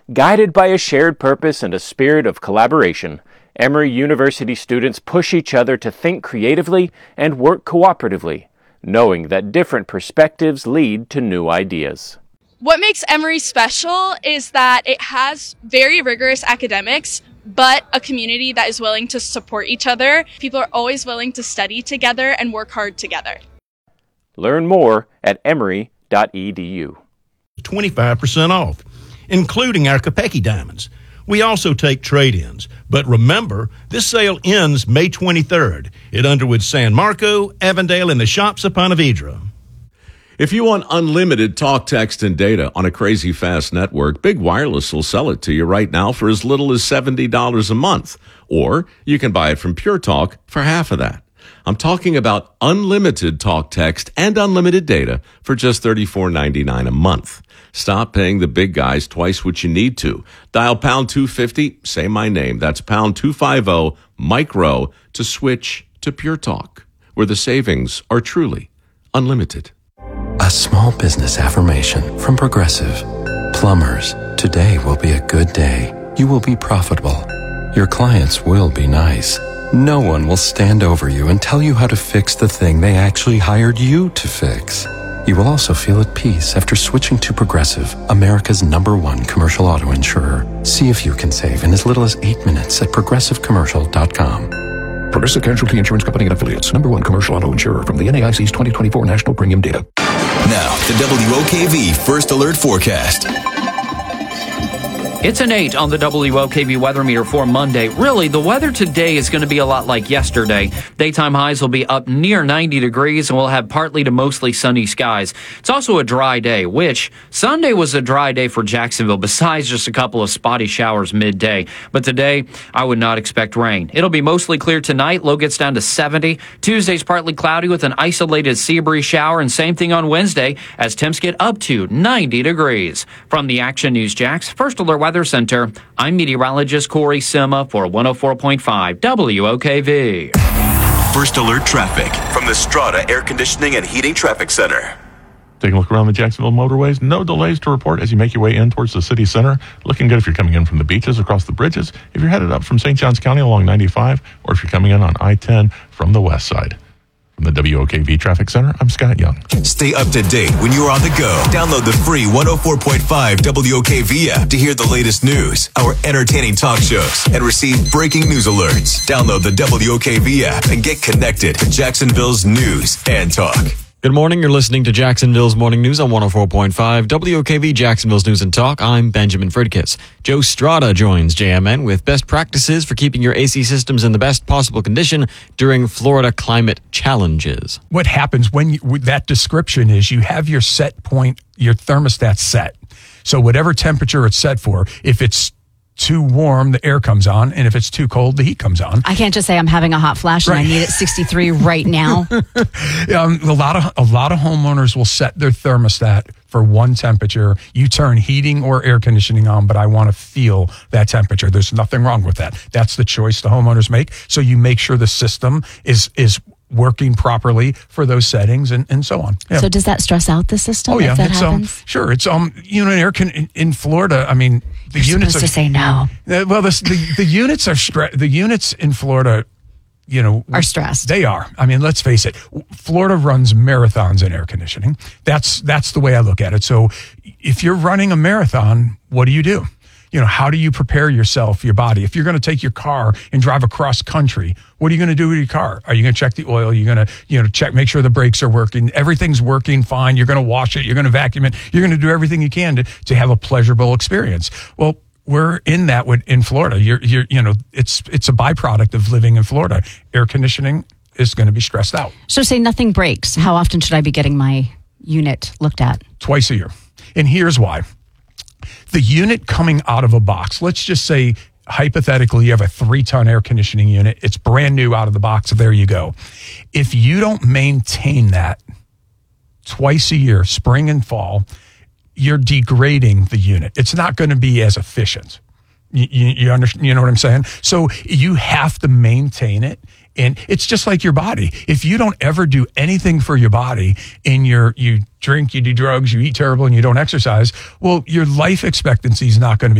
Guided by a shared purpose and a spirit of collaboration, Emory University students push each other to think creatively and work cooperatively, knowing that different perspectives lead to new ideas. What makes Emory special is that it has very rigorous academics, but a community that is willing to support each other. People are always willing to study together and work hard together. Learn more at emory.edu. 25% off, including our Kopecky diamonds. We also take trade-ins. But remember, this sale ends May 23rd at Underwood San Marco, Avondale, and the shops of Ponte Vedra. If you want unlimited talk, text, and data on a crazy fast network, Big Wireless will sell it to you right now for as little as $70 a month. Or you can buy it from Pure Talk for half of that. I'm talking about unlimited talk, text, and unlimited data for just $34.99 a month. Stop paying the big guys twice what you need to. Dial pound 250, say my name. That's pound 250, micro, to switch to Pure Talk, where the savings are truly unlimited. A small business affirmation from Progressive. Plumbers, today will be a good day. You will be profitable. Your clients will be nice. No one will stand over you and tell you how to fix the thing they actually hired you to fix. You will also feel at peace after switching to Progressive, America's #1 commercial auto insurer. See if you can save in as little as 8 minutes at progressivecommercial.com. Progressive Casualty Insurance Company and Affiliates, #1 commercial auto insurer from the NAIC's 2024 National Premium Data. Now, the WOKV First Alert Forecast. It's an 8 on the WOKV weather meter for Monday. Really, the weather today is going to be a lot like yesterday. Daytime highs will be up near 90 degrees, and we'll have partly to mostly sunny skies. It's also a dry day, which Sunday was a dry day for Jacksonville, besides just a couple of spotty showers midday. But today, I would not expect rain. It'll be mostly clear tonight. Low gets down to 70. Tuesday's partly cloudy with an isolated sea breeze shower, and same thing on Wednesday as temps get up to 90 degrees. From the Action News Jax First Alert Weather Center, I'm meteorologist Corey Sima for 104.5 WOKV. First Alert Traffic from the Strata Air Conditioning and Heating Traffic Center. Taking a look around the Jacksonville motorways. No delays to report as you make your way in towards the city center. Looking good if you're coming in from the beaches, across the bridges, if you're headed up from St. Johns County along 95, or if you're coming in on I-10 from the west side. From the WOKV Traffic Center, I'm Scott Young. Stay up to date when you're on the go. Download the free 104.5 WOKV app to hear the latest news, our entertaining talk shows, and receive breaking news alerts. Download the WOKV app and get connected to Jacksonville's news and talk. Good morning. You're listening to Jacksonville's Morning News on 104.5 WOKV Jacksonville's News and Talk. I'm Benjamin Fridkis. Joe Strada joins JMN with best practices for keeping your AC systems in the best possible condition during Florida climate challenges. What happens when that description is you have your set point, your thermostat set. So whatever temperature it's set for, if it's too warm, the air comes on, and if it's too cold, the heat comes on. I can't just say I'm having a hot flash and I need it 63 right now. A lot of homeowners will set their thermostat for one temperature. You turn heating or air conditioning on, but I want to feel that temperature. There's nothing wrong with that. That's the choice the homeowners make. So you make sure the system is working properly for those settings and so on. Yeah. So does that stress out the system? Oh yeah, if that happens? Sure. It's in Florida. I mean, the You're units supposed to say no. Well, the units are the units in Florida, are stressed. They are. I mean, let's face it. Florida runs marathons in air conditioning. That's the way I look at it. So if you're running a marathon, what do? How do you prepare yourself, your body? If you're going to take your car and drive across country, what are you going to do with your car? Are you going to check the oil? You're going to, check, make sure the brakes are working. Everything's working fine. You're going to wash it. You're going to vacuum it. You're going to do everything you can to have a pleasurable experience. Well, we're in that in Florida. It's a byproduct of living in Florida. Air conditioning is going to be stressed out. So say nothing breaks. How often should I be getting my unit looked at? Twice a year. And here's why. The unit coming out of a box, let's just say, hypothetically, you have a 3-ton air conditioning unit. It's brand new out of the box. There you go. If you don't maintain that twice a year, spring and fall, you're degrading the unit. It's not going to be as efficient. You understand? You know what I'm saying? So you have to maintain it. And it's just like your body. If you don't ever do anything for your body and you drink, you do drugs, you eat terrible, and you don't exercise, well, your life expectancy is not going to be